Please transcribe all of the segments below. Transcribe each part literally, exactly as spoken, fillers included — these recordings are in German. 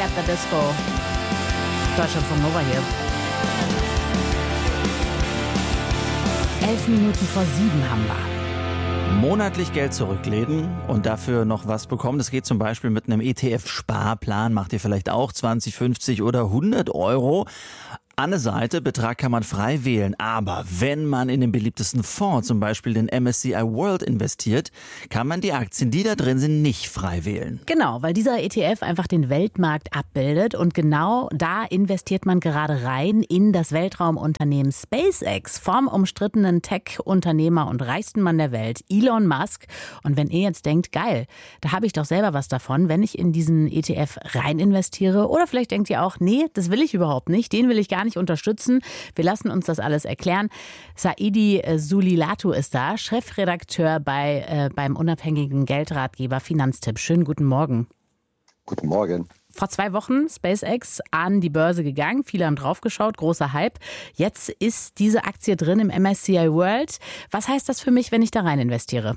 at the Disco. Deutschlandfunk Nova hier. Elf Minuten vor sieben haben wir. Monatlich Geld zurücklegen und dafür noch was bekommen. Das geht zum Beispiel mit einem E T F-Sparplan. Macht ihr vielleicht auch zwanzig, fünfzig oder hundert Euro. An der Seite, Betrag kann man frei wählen, aber wenn man in den beliebtesten Fonds, zum Beispiel den M S C I World, investiert, kann man die Aktien, die da drin sind, nicht frei wählen. Genau, weil dieser E T F einfach den Weltmarkt abbildet und genau da investiert man gerade rein in das Weltraumunternehmen SpaceX vom umstrittenen Tech-Unternehmer und reichsten Mann der Welt, Elon Musk. Und wenn ihr jetzt denkt, geil, da habe ich doch selber was davon, wenn ich in diesen E T F rein investiere, oder vielleicht denkt ihr auch, nee, das will ich überhaupt nicht, den will ich gar nicht unterstützen. Wir lassen uns das alles erklären. Saidi Sulilatu ist da, Chefredakteur bei, äh, beim unabhängigen Geldratgeber Finanztipp. Schönen guten Morgen. Guten Morgen. Vor zwei Wochen SpaceX an die Börse gegangen. Viele haben draufgeschaut, großer Hype. Jetzt ist diese Aktie drin im M S C I World. Was heißt das für mich, wenn ich da rein investiere?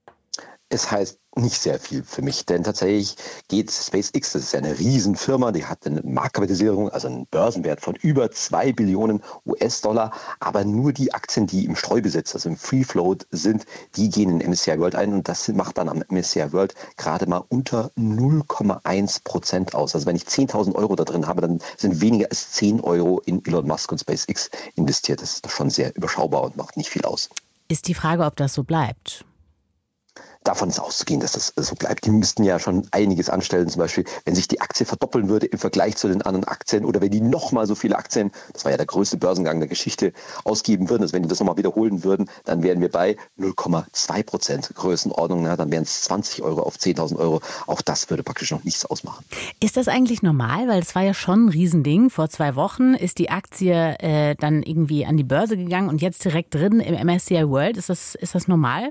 Es heißt nicht sehr viel für mich, denn tatsächlich geht SpaceX, das ist ja eine Riesenfirma, die hat eine Marktkapitalisierung, also einen Börsenwert von über zwei Billionen U S-Dollar, aber nur die Aktien, die im Streubesitz, also im Free Float sind, die gehen in den M S C I World ein und das macht dann am M S C I World gerade mal unter null Komma eins Prozent aus. Also wenn ich zehntausend Euro da drin habe, dann sind weniger als zehn Euro in Elon Musk und SpaceX investiert. Das ist doch schon sehr überschaubar und macht nicht viel aus. Ist die Frage, ob das so bleibt. Davon ist auszugehen, dass das so bleibt. Die müssten ja schon einiges anstellen, zum Beispiel, wenn sich die Aktie verdoppeln würde im Vergleich zu den anderen Aktien oder wenn die nochmal so viele Aktien, das war ja der größte Börsengang der Geschichte, ausgeben würden, also wenn die das nochmal wiederholen würden, dann wären wir bei null Komma zwei Prozent Größenordnung, na, dann wären es zwanzig Euro auf zehntausend Euro. Auch das würde praktisch noch nichts ausmachen. Ist das eigentlich normal? Weil es war ja schon ein Riesending. Vor zwei Wochen ist die Aktie äh, dann irgendwie an die Börse gegangen und jetzt direkt drin im M S C I World. Ist das, ist das normal?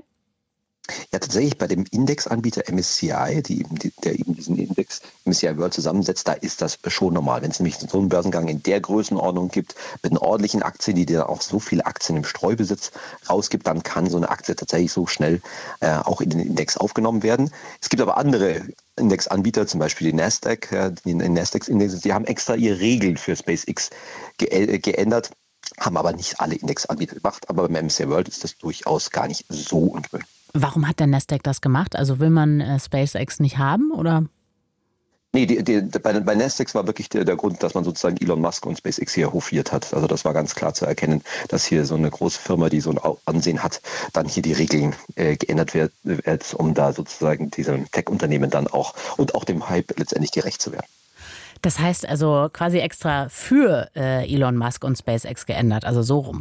Ja, tatsächlich bei dem Indexanbieter M S C I, die, die, der eben diesen Index M S C I World zusammensetzt, da ist das schon normal. Wenn es nämlich so einen Börsengang in der Größenordnung gibt, mit einer ordentlichen Aktie, die dir auch so viele Aktien im Streubesitz rausgibt, dann kann so eine Aktie tatsächlich so schnell äh, auch in den Index aufgenommen werden. Es gibt aber andere Indexanbieter, zum Beispiel die Nasdaq, ja, die Nasdaq-Index, die haben extra ihre Regeln für SpaceX ge- geändert, haben aber nicht alle Indexanbieter gemacht. Aber beim M S C I World ist das durchaus gar nicht so ungewöhnlich. Warum hat der Nasdaq das gemacht? Also will man äh, SpaceX nicht haben, oder? Nee, die, die, bei, bei Nasdaq war wirklich der, der Grund, dass man sozusagen Elon Musk und SpaceX hier hofiert hat. Also das war ganz klar zu erkennen, dass hier so eine große Firma, die so ein Ansehen hat, dann hier die Regeln äh, geändert wird, wird, um da sozusagen diesem Tech-Unternehmen dann auch und auch dem Hype letztendlich gerecht zu werden. Das heißt also quasi extra für äh, Elon Musk und SpaceX geändert, also so rum.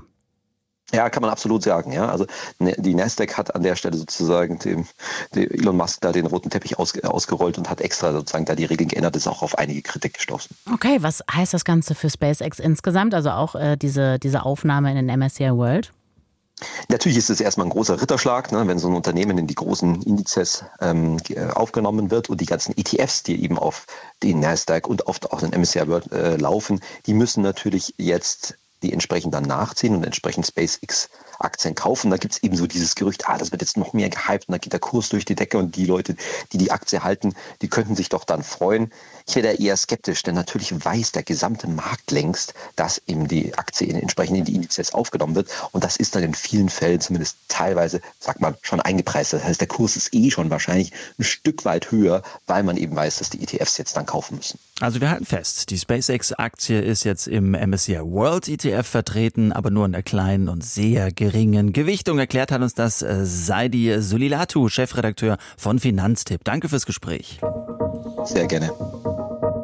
Ja, kann man absolut sagen. Ja, also die Nasdaq hat an der Stelle sozusagen dem, dem Elon Musk da den roten Teppich aus, ausgerollt und hat extra sozusagen da die Regeln geändert, ist auch auf einige Kritik gestoßen. Okay, was heißt das Ganze für SpaceX insgesamt? Also auch äh, diese, diese Aufnahme in den M S C I World? Natürlich ist es erstmal ein großer Ritterschlag, ne, wenn so ein Unternehmen in die großen Indizes ähm, aufgenommen wird und die ganzen E T Fs, die eben auf den Nasdaq und oft auch den M S C I World äh, laufen, die müssen natürlich jetzt die entsprechend dann nachziehen und entsprechend SpaceX-Aktien kaufen. Da gibt es eben so dieses Gerücht, ah, das wird jetzt noch mehr gehypt und da geht der Kurs durch die Decke und die Leute, die die Aktie halten, die könnten sich doch dann freuen. Ich wäre da eher skeptisch, denn natürlich weiß der gesamte Markt längst, dass eben die Aktie in, entsprechend in die Indizes aufgenommen wird und das ist dann in vielen Fällen zumindest teilweise, sagt man, schon eingepreist. Das heißt, der Kurs ist eh schon wahrscheinlich ein Stück weit höher, weil man eben weiß, dass die E T Fs jetzt dann kaufen müssen. Also wir halten fest, die SpaceX-Aktie ist jetzt im M S C I World E T F vertreten, aber nur in der kleinen und sehr geringen Gewichtung. Erklärt hat uns das Saidi Sulilatu, Chefredakteur von Finanztipp. Danke fürs Gespräch. Sehr gerne.